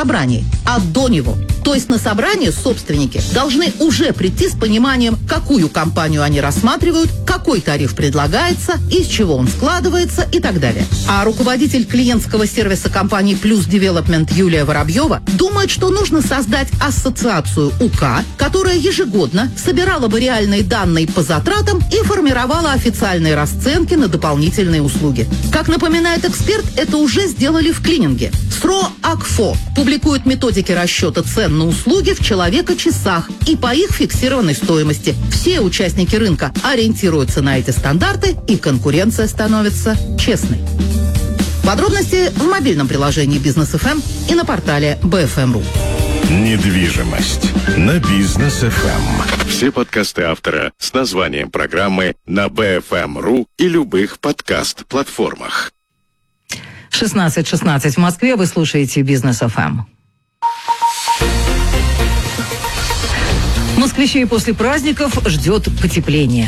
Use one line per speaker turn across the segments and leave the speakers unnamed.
собрании, а до него. То есть на собрание собственники должны уже прийти с пониманием, какую компанию они рассматривают, какой тариф предлагается, из чего он складывается и так далее. А руководитель клиентского сервиса компании «Плюс Девелопмент» Юлия Воробьева думает, что нужно создать ассоциацию УК, которая ежегодно собирала бы реальные данные по затратам и формировала официальные расценки на дополнительные услуги. Как напоминает эксперт, это уже сделали в клининге. СРО АКФО публикует методики расчета цен на услуги в человека-часах и по их фиксированной стоимости. Все участники рынка ориентируются на эти стандарты, и конкуренция становится честной. Подробности в мобильном приложении Бизнес ФМ и на портале BFM.ru.
Недвижимость на Бизнес ФМ. Все подкасты автора с названием программы на BFM.ru и любых подкаст-платформах.
16:16 в Москве. Вы слушаете Бизнес ФМ. Москвичей после праздников ждет потепление.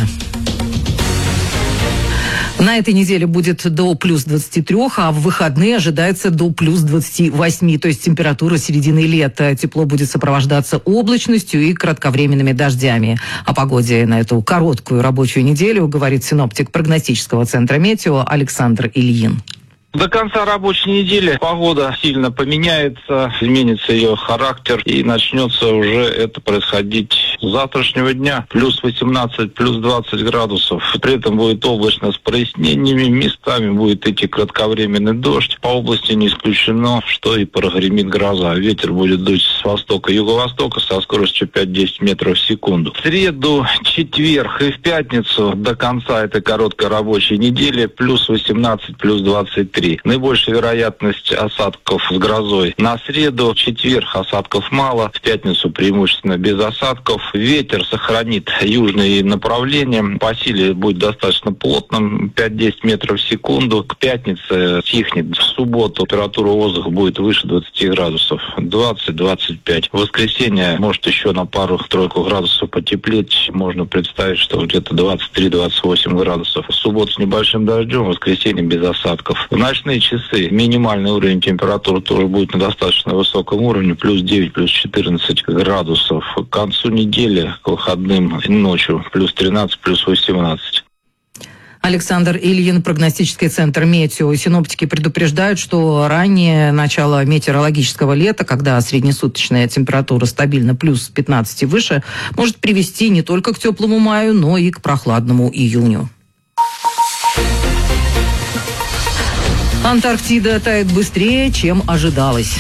На этой неделе будет до плюс 23, а в выходные ожидается до плюс 28. То есть температура середины лета. Тепло будет сопровождаться облачностью и кратковременными дождями. О погоде на эту короткую рабочую неделю говорит синоптик прогностического центра «Метео» Александр Ильин.
До конца рабочей недели погода сильно поменяется, изменится ее характер, и начнется уже это происходить с завтрашнего дня. Плюс 18, плюс 20 градусов. При этом будет облачно с прояснениями, местами будет идти кратковременный дождь. По области не исключено, что и прогремит гроза. Ветер будет дуть с востока и юго-востока со скоростью 5-10 метров в секунду. В среду, четверг и в пятницу до конца этой короткой рабочей недели плюс 18, плюс 23. Наибольшая вероятность осадков с грозой на среду, четверг осадков мало, в пятницу преимущественно без осадков. Ветер сохранит южные направления, по силе будет достаточно плотным, 5-10 метров в секунду. К пятнице стихнет. В субботу температура воздуха будет выше 20 градусов, 20-25. В воскресенье может еще на пару-тройку градусов потеплеть, можно представить, что где-то 23-28 градусов. В субботу с небольшим дождем, в воскресенье без осадков. В ночные часы минимальный уровень температуры тоже будет на достаточно высоком уровне, плюс 9, плюс 14 градусов. К концу недели, к выходным ночью, плюс 13, плюс 18.
Александр Ильин, прогностический центр «Метео». Синоптики предупреждают, что раннее начало метеорологического лета, когда среднесуточная температура стабильно плюс 15 и выше, может привести не только к теплому маю, но и к прохладному июню. Антарктида тает быстрее, чем ожидалось.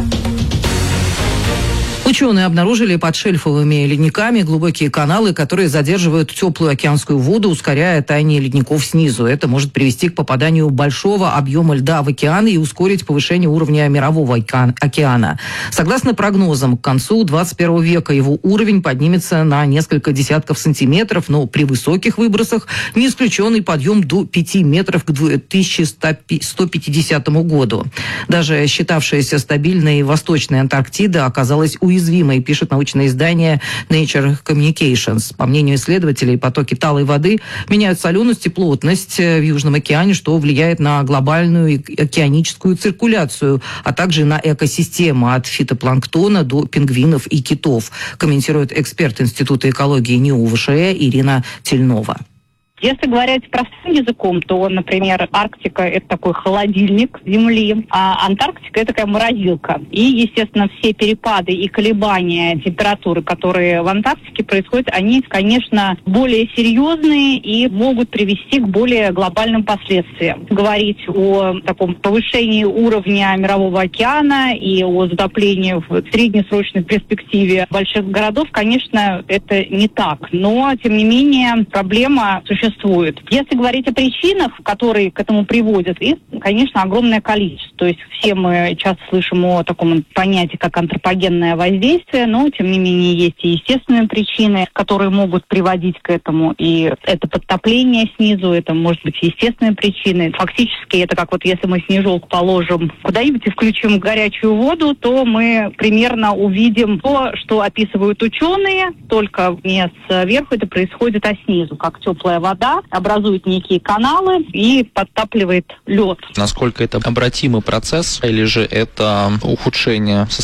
Ученые обнаружили под шельфовыми ледниками глубокие каналы, которые задерживают теплую океанскую воду, ускоряя таяние ледников снизу. Это может привести к попаданию большого объема льда в океан и ускорить повышение уровня мирового океана. Согласно прогнозам, к концу 21 века его уровень поднимется на несколько десятков сантиметров, но при высоких выбросах не исключен и подъем до 5 метров к 2150 году. Даже считавшаяся стабильной Восточная Антарктида оказалась уязвимой, пишет научное издание Nature Communications. По мнению исследователей, потоки талой воды меняют соленость и плотность в Южном океане, что влияет на глобальную океаническую циркуляцию, а также на экосистему от фитопланктона до пингвинов и китов, комментирует эксперт Института экологии НИУ ВШЭ Ирина Тельнова.
Если говорить простым языком, то, например, Арктика – это такой холодильник Земли, а Антарктика – это такая морозилка. И, естественно, все перепады и колебания температуры, которые в Антарктике происходят, они, конечно, более серьезные и могут привести к более глобальным последствиям. Говорить о таком повышении уровня Мирового океана и о затоплении в среднесрочной перспективе больших городов, конечно, это не так. Но, тем не менее, проблема существует. Если говорить о причинах, которые к этому приводят, их, конечно, огромное количество. То есть все мы часто слышим о таком понятии, как антропогенное воздействие, но, тем не менее, есть и естественные причины, которые могут приводить к этому. И это подтопление снизу, это, может быть, естественные причины. Фактически, это как вот если мы снежок положим куда-нибудь и включим горячую воду, то мы примерно увидим то, что описывают ученые, только не сверху это происходит, а снизу, как теплая вода образует некие каналы и подтапливает лед.
Насколько это обратимый процесс или же это ухудшение